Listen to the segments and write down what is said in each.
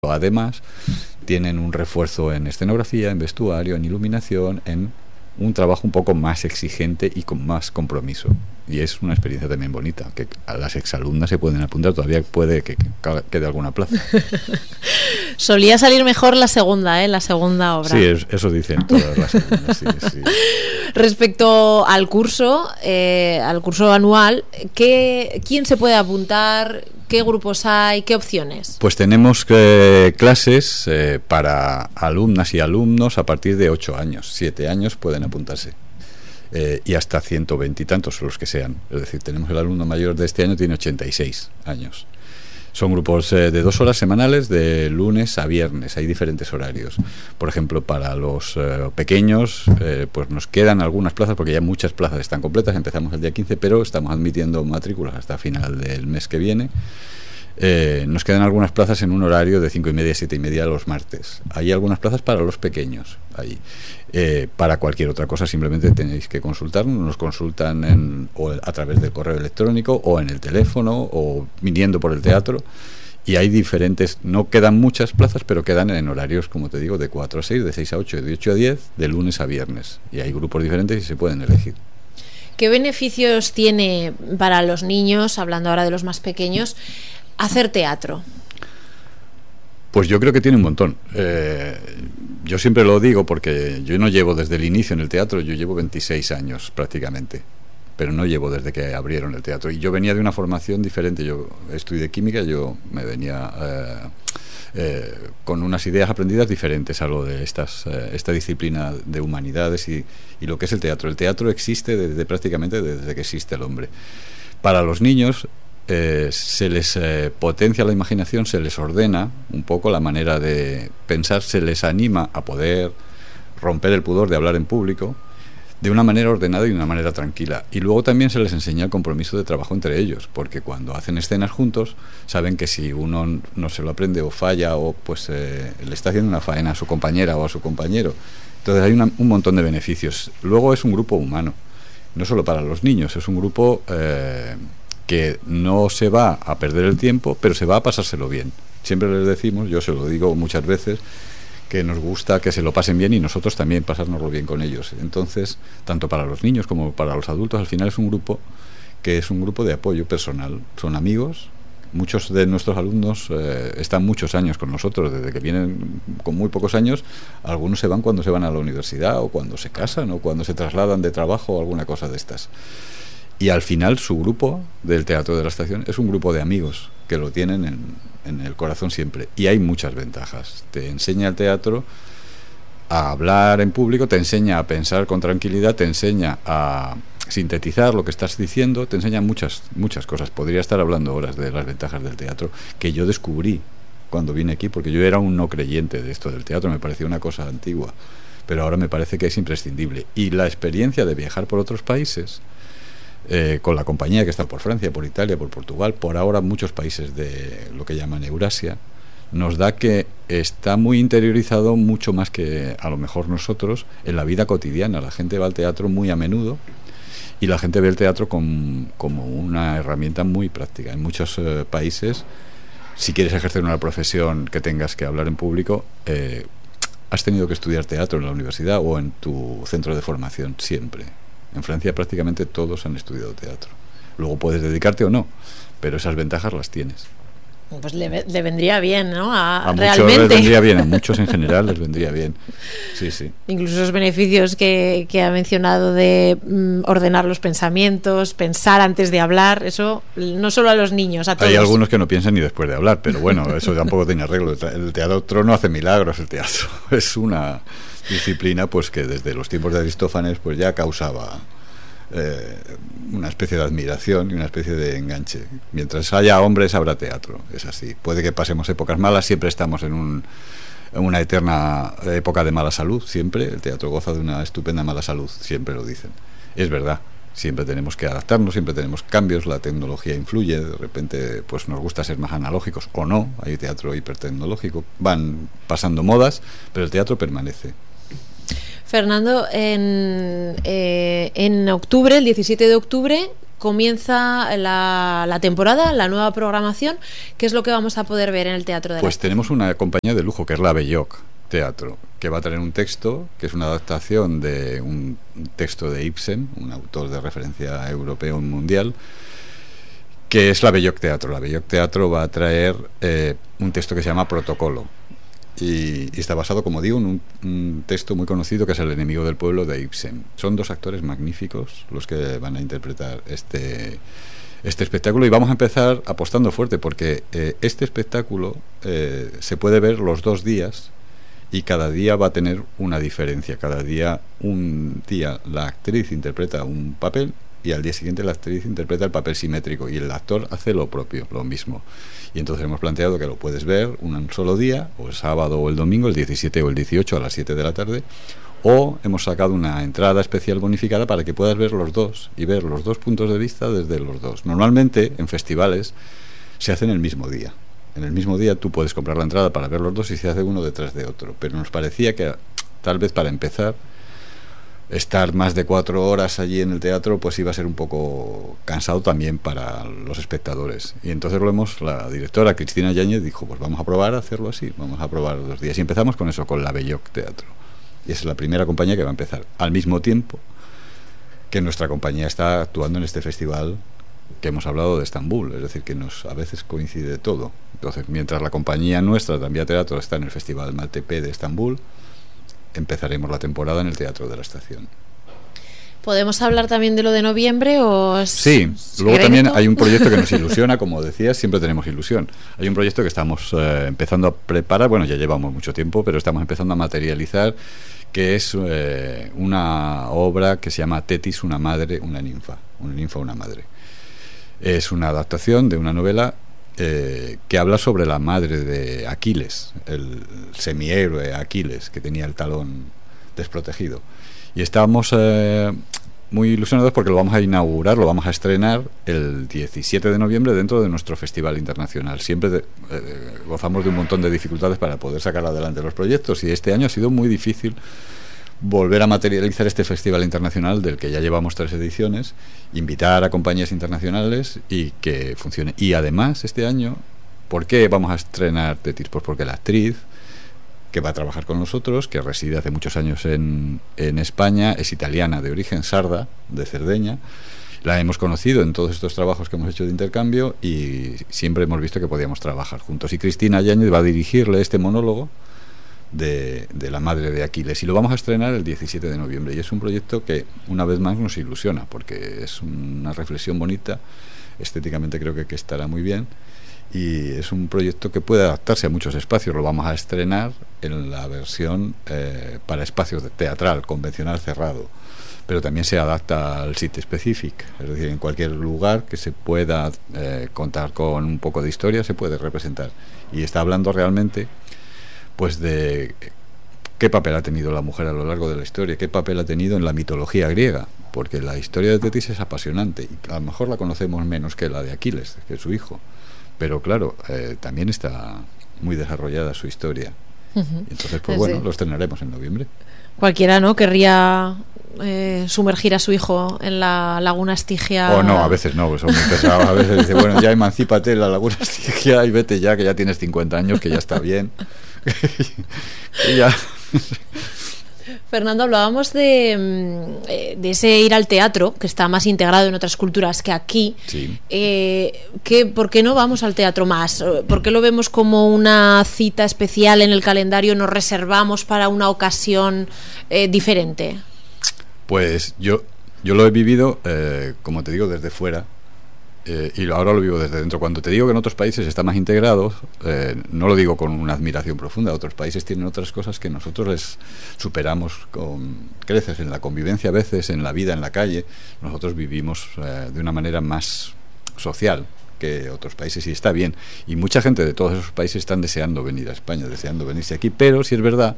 Además, tienen un refuerzo en escenografía, en vestuario, en iluminación, en un trabajo un poco más exigente y con más compromiso. Y es una experiencia también bonita, que a las exalumnas se pueden apuntar, todavía puede que quede alguna plaza. Solía salir mejor la segunda obra. Sí, eso dicen todas las alumnas, sí. Respecto al curso anual, ¿quién se puede apuntar? ¿Qué grupos hay? ¿Qué opciones? Pues tenemos clases para alumnas y alumnos a partir de 8 años. 7 años pueden apuntarse. Y hasta 120 y tantos los que sean. Es decir, tenemos el alumno mayor de este año, tiene 86 años. Son grupos de 2 horas semanales, de lunes a viernes. Hay diferentes horarios. Por ejemplo, para los pequeños, pues nos quedan algunas plazas, porque ya muchas plazas están completas. Empezamos el día 15, pero estamos admitiendo matrículas hasta final del mes que viene. Nos quedan algunas plazas en un horario de 5:30 a 7:30 los martes. Hay algunas plazas para los pequeños ahí. Para cualquier otra cosa simplemente tenéis que consultarnos. Nos consultan o a través del correo electrónico o en el teléfono o viniendo por el teatro. Y hay diferentes, no quedan muchas plazas, pero quedan en horarios, como te digo, de 4 a 6, de 6 a 8, de 8 a 10, de lunes a viernes. Y hay grupos diferentes y se pueden elegir. ¿Qué beneficios tiene para los niños, hablando ahora de los más pequeños, hacer teatro? Pues yo creo que tiene un montón. Yo siempre lo digo porque yo no llevo desde el inicio en el teatro, yo llevo 26 años prácticamente, pero no llevo desde que abrieron el teatro. Y yo venía de una formación diferente. Yo estudié química, yo me venía con unas ideas aprendidas diferentes a lo de esta disciplina de humanidades y lo que es el teatro. El teatro existe prácticamente desde que existe el hombre. Para los niños se les potencia la imaginación, se les ordena un poco la manera de pensar, se les anima a poder romper el pudor de hablar en público de una manera ordenada y de una manera tranquila. Y luego también se les enseña el compromiso de trabajo entre ellos, porque cuando hacen escenas juntos saben que si uno no se lo aprende o falla o pues le está haciendo una faena a su compañera o a su compañero. Entonces hay un montón de beneficios. Luego es un grupo humano, no solo para los niños, es un grupo que no se va a perder el tiempo, pero se va a pasárselo bien. Siempre les decimos, yo se lo digo muchas veces, que nos gusta que se lo pasen bien y nosotros también pasárnoslo bien con ellos. Entonces, tanto para los niños como para los adultos, al final es un grupo que es un grupo de apoyo personal. Son amigos. Muchos de nuestros alumnos están muchos años con nosotros, desde que vienen con muy pocos años. Algunos se van cuando se van a la universidad o cuando se casan o cuando se trasladan de trabajo o alguna cosa de estas. Y al final su grupo del Teatro de la Estación es un grupo de amigos que lo tienen en el corazón siempre. Y hay muchas ventajas. Te enseña el teatro a hablar en público, te enseña a pensar con tranquilidad, te enseña a sintetizar lo que estás diciendo, te enseña muchas cosas. Podría estar hablando horas de las ventajas del teatro que yo descubrí cuando vine aquí, porque yo era un no creyente de esto del teatro, me parecía una cosa antigua, pero ahora me parece que es imprescindible. Y la experiencia de viajar por otros países, con la compañía que está por Francia, por Italia, por Portugal, por ahora muchos países de lo que llaman Eurasia, nos da que está muy interiorizado, mucho más que a lo mejor nosotros, en la vida cotidiana. La gente va al teatro muy a menudo y la gente ve el teatro como una herramienta muy práctica. En muchos países, si quieres ejercer una profesión que tengas que hablar en público, has tenido que estudiar teatro en la universidad o en tu centro de formación, siempre. En Francia prácticamente todos han estudiado teatro. Luego puedes dedicarte o no, pero esas ventajas las tienes. Pues le vendría bien, ¿no? A realmente. muchos les vendría bien, a muchos en general les vendría bien. Sí, sí. Incluso esos beneficios que ha mencionado de ordenar los pensamientos, pensar antes de hablar, eso no solo a los niños, a todos. Hay algunos que no piensan ni después de hablar, pero bueno, eso tampoco tiene arreglo. El teatro no hace milagros, el teatro es una disciplina pues que desde los tiempos de Aristófanes pues ya causaba una especie de admiración y una especie de enganche. Mientras haya hombres habrá teatro, es así. Puede que pasemos épocas malas, siempre estamos en una eterna época de mala salud, siempre. El teatro goza de una estupenda mala salud, siempre lo dicen. Es verdad, siempre tenemos que adaptarnos, siempre tenemos cambios, la tecnología influye, de repente pues nos gusta ser más analógicos o no, hay teatro hipertecnológico, van pasando modas, pero el teatro permanece. Fernando, en octubre, el 17 de octubre, comienza la temporada, la nueva programación. ¿Qué es lo que vamos a poder ver en el Teatro de la Pues Estación? tenemos una compañía de lujo que es la Belloc Teatro, que va a tener un texto que es una adaptación de un texto de Ibsen, un autor de referencia europeo y mundial, que es la Belloc Teatro. La Belloc Teatro va a traer un texto que se llama Protocolo, y está basado, como digo, en un texto muy conocido que es El enemigo del pueblo, de Ibsen. Son dos actores magníficos los que van a interpretar este espectáculo, y vamos a empezar apostando fuerte porque este espectáculo se puede ver los 2 días, y cada día va a tener una diferencia. Cada día, un día la actriz interpreta un papel y al día siguiente la actriz interpreta el papel simétrico, y el actor hace lo propio, lo mismo. Y entonces hemos planteado que lo puedes ver un solo día, o el sábado o el domingo, el 17 o el 18 a las 7 de la tarde, o hemos sacado una entrada especial bonificada para que puedas ver los dos y ver los dos puntos de vista desde los dos. Normalmente en festivales se hacen el mismo día. En el mismo día tú puedes comprar la entrada para ver los dos y se hace uno detrás de otro, pero nos parecía que tal vez para empezar, estar más de 4 horas allí en el teatro pues iba a ser un poco cansado también para los espectadores, y entonces la directora Cristina Yáñez dijo, pues vamos a probar a hacerlo así, vamos a probar 2 días, y empezamos con eso, con la Belloc Teatro, y es la primera compañía que va a empezar al mismo tiempo que nuestra compañía está actuando en este festival que hemos hablado de Estambul, es decir, que a veces coincide todo. Entonces, mientras la compañía nuestra, Tranvía Teatro, está en el Festival Maltepe de Estambul, empezaremos la temporada en el Teatro de la Estación. ¿Podemos hablar también de lo de noviembre o sí, luego también hay un proyecto que nos ilusiona, como decías, siempre tenemos ilusión. Hay un proyecto que estamos empezando a preparar, bueno, ya llevamos mucho tiempo, pero estamos empezando a materializar, que es una obra que se llama Tetis, una madre, una ninfa, una madre. Es una adaptación de una novela que habla sobre la madre de Aquiles, el semihéroe Aquiles, que tenía el talón desprotegido. Y estamos muy ilusionados porque lo vamos a inaugurar, lo vamos a estrenar el 17 de noviembre dentro de nuestro festival internacional. Siempre gozamos de un montón de dificultades para poder sacar adelante los proyectos, y este año ha sido muy difícil volver a materializar este festival internacional del que ya llevamos 3 ediciones, invitar a compañías internacionales y que funcione. Y además este año, ¿por qué vamos a estrenar Tetis? Pues porque la actriz que va a trabajar con nosotros, que reside hace muchos años en España, es italiana, de origen sarda, de Cerdeña. La hemos conocido en todos estos trabajos que hemos hecho de intercambio y siempre hemos visto que podíamos trabajar juntos. Y Cristina Yáñez va a dirigirle este monólogo de la madre de Aquiles, y lo vamos a estrenar el 17 de noviembre, y es un proyecto que una vez más nos ilusiona porque es una reflexión bonita, estéticamente creo que estará muy bien, y es un proyecto que puede adaptarse a muchos espacios. Lo vamos a estrenar en la versión para espacios teatral convencional cerrado, pero también se adapta al sitio específico, es decir, en cualquier lugar que se pueda contar con un poco de historia se puede representar, y está hablando realmente pues de qué papel ha tenido la mujer a lo largo de la historia, qué papel ha tenido en la mitología griega, porque la historia de Tetis es apasionante y a lo mejor la conocemos menos que la de Aquiles, que es su hijo, pero claro, también está muy desarrollada su historia. Entonces, pues bueno, lo estrenaremos en noviembre. Cualquiera, ¿no?, querría sumergir a su hijo en la laguna Estigia. O no, a veces no, pues son muy pesados. A veces dice, bueno, ya emancípate en la laguna Estigia y vete ya, que ya tienes 50 años, que ya está bien. Y ya. Fernando, hablábamos de ese ir al teatro, que está más integrado en otras culturas que aquí. Sí. ¿Por qué no vamos al teatro más? ¿Por qué lo vemos como una cita especial en el calendario? ¿Nos reservamos para una ocasión diferente? Pues yo lo he vivido, como te digo, desde fuera. Y ahora lo vivo desde dentro. Cuando te digo que en otros países está más integrado, no lo digo con una admiración profunda. Otros países tienen otras cosas que nosotros les superamos con creces en la convivencia, a veces en la vida en la calle. Nosotros vivimos de una manera más social que otros países, y está bien. Y mucha gente de todos esos países están deseando venir a España, deseando venirse aquí. Pero sí es verdad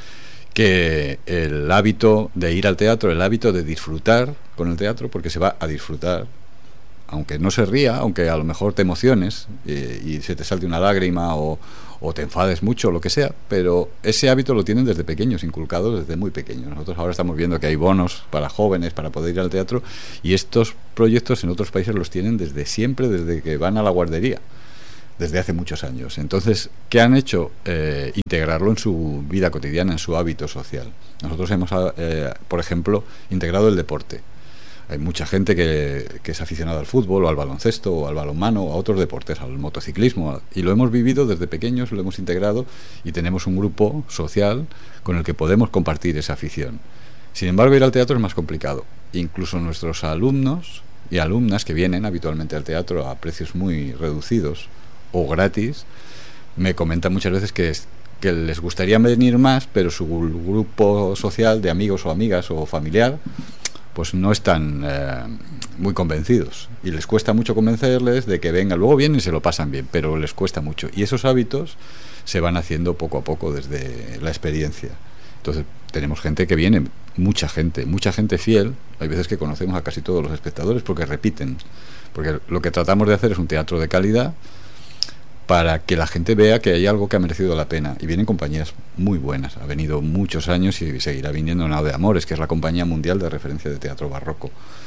que el hábito de ir al teatro, el hábito de disfrutar con el teatro, porque se va a disfrutar, aunque no se ría, aunque a lo mejor te emociones y se te salte una lágrima o o te enfades mucho, lo que sea, pero ese hábito lo tienen desde pequeños, inculcados desde muy pequeños. Nosotros ahora estamos viendo que hay bonos para jóvenes para poder ir al teatro, y estos proyectos en otros países los tienen desde siempre, desde que van a la guardería, desde hace muchos años. Entonces, ¿qué han hecho? Integrarlo en su vida cotidiana, en su hábito social. Nosotros hemos, por ejemplo, integrado el deporte. Hay mucha gente que es aficionada al fútbol, o al baloncesto, o al balonmano, o a otros deportes, al motociclismo, y lo hemos vivido desde pequeños, lo hemos integrado, y tenemos un grupo social con el que podemos compartir esa afición. Sin embargo, ir al teatro es más complicado. Incluso nuestros alumnos y alumnas que vienen habitualmente al teatro a precios muy reducidos o gratis, me comentan muchas veces que les gustaría venir más, pero su grupo social de amigos o amigas o familiar pues no están muy convencidos, y les cuesta mucho convencerles de que vengan. Luego vienen y se lo pasan bien, pero les cuesta mucho, y esos hábitos se van haciendo poco a poco desde la experiencia. Entonces tenemos gente que viene, mucha gente fiel. Hay veces que conocemos a casi todos los espectadores porque repiten, porque lo que tratamos de hacer es un teatro de calidad para que la gente vea que hay algo que ha merecido la pena, y vienen compañías muy buenas. Ha venido muchos años y seguirá viniendo Nao de Amores, que es la compañía mundial de referencia de teatro barroco,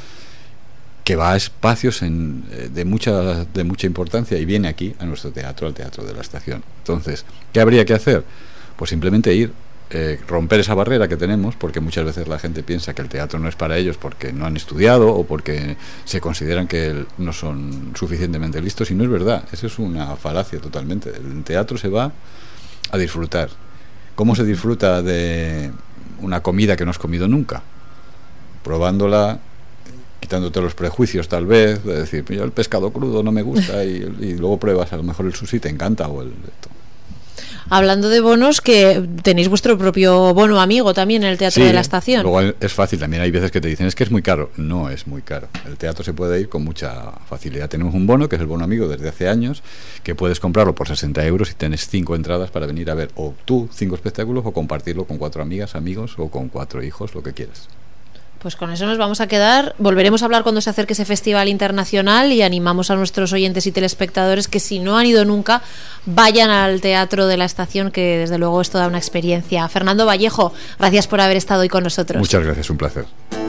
que va a espacios de mucha importancia, y viene aquí a nuestro teatro, al Teatro de la Estación. Entonces, ¿qué habría que hacer? Pues simplemente ir, romper esa barrera que tenemos, porque muchas veces la gente piensa que el teatro no es para ellos porque no han estudiado o porque se consideran que no son suficientemente listos, y no es verdad. Eso es una falacia totalmente. El teatro se va a disfrutar. ¿Cómo se disfruta de una comida que no has comido nunca? Probándola, quitándote los prejuicios tal vez, de decir, yo el pescado crudo no me gusta, y luego pruebas a lo mejor el sushi, te encanta, o Hablando de bonos, que tenéis vuestro propio bono amigo también en el Teatro de la Estación. Luego es fácil, también hay veces que te dicen es que es muy caro. No es muy caro. El teatro se puede ir con mucha facilidad. Tenemos un bono, que es el bono amigo desde hace años, que puedes comprarlo por 60 euros y tienes 5 entradas para venir a ver, o tú 5 espectáculos, o compartirlo con 4 amigas, amigos, o con 4 hijos, lo que quieras. Pues con eso nos vamos a quedar. Volveremos a hablar cuando se acerque ese festival internacional, y animamos a nuestros oyentes y telespectadores que, si no han ido nunca, vayan al Teatro de la Estación, que desde luego es toda una experiencia. Fernando Vallejo, gracias por haber estado hoy con nosotros. Muchas gracias, un placer.